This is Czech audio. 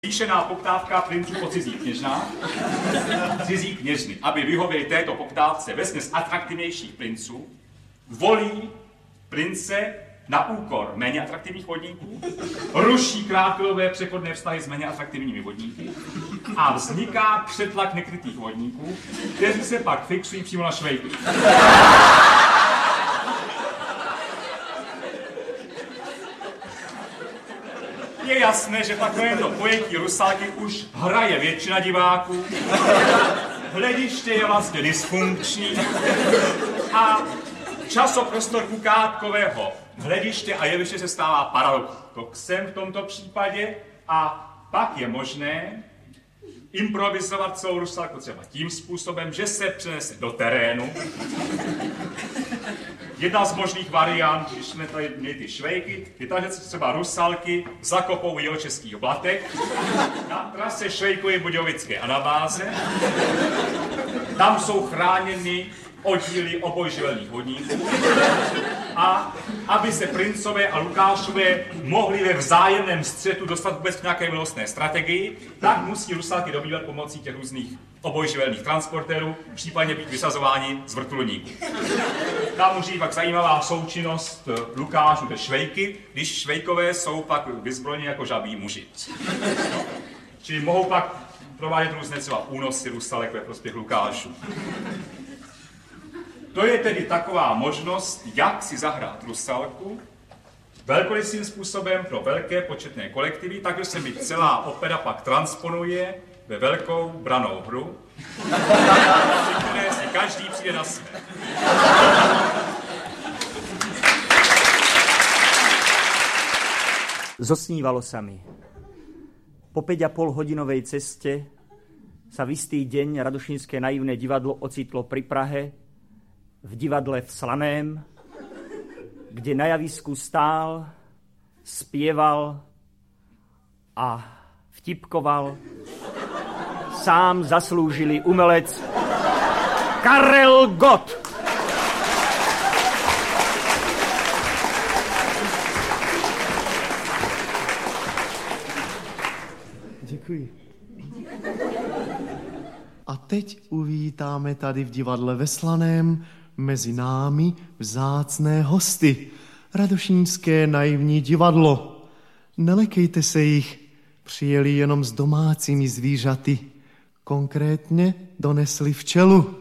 Zvýšená poptávka princů po cizích kněžnách, cizí kněžny, aby vyhověli této poptávce vesměs atraktivnějších princů, volí prince na úkor méně atraktivních vodníků, ruší krátkodobé přechodné vztahy s méně atraktivními vodníky a vzniká přetlak nekrytých vodníků, kteří se pak fixují přímo na švejky. Je jasné, že takovéto pojetí Rusalky už hraje většina diváků. Hlediště je vlastně dysfunkční a časoprostor kukátkového hlediště a jeviště se stává paradoxem v tomto případě a pak je možné improvizovat celou Rusalku třeba tím způsobem, že se přenese do terénu. Jedna z možných variant, když jsme tady měli ty švejky, je ta, že se třeba Rusalky zakopou v jihočeských blatech na trase Švejkovy Budějovické anabáze. Tam jsou chráněny oddíly obojživelných vodníků a aby se princové a Lukášové mohli ve vzájemném střetu dostat vůbec k nějaké milostné strategii, tak musí Rusalky dobývat pomocí těch různých obojživelných transportérů, případně být vysazováni z vrtulníků. Tam může být pak zajímavá součinnost Lukášů ze švejky, když švejkové jsou pak vyzbrojeni jako žabí muži. No. Čili mohou pak provádět různé třeba únosy Rusalek ve prospěch Lukášů. To je tedy taková možnost, jak si zahrát Rusalku velkorysým způsobem pro velké početné kolektivy, takže se mi celá opera pak transponuje ve velkou branou hru, při které si každý přijde na své. Zosnívalo sa mi. Po 5,5-hodinovej ceste sa v istý deň Radošínske naivné divadlo ocitlo pri Prahe v divadle v Slaném, kde na javisku stál, spieval a vtipkoval sám zaslúžilý umelec Karel Gott. Děkuji. A teď uvítáme tady v divadle ve Slaném mezi námi vzácné hosty. Radošínské naivní divadlo. Nelekejte se jich, přijeli jenom s domácími zvířaty. Konkrétně donesli včelu.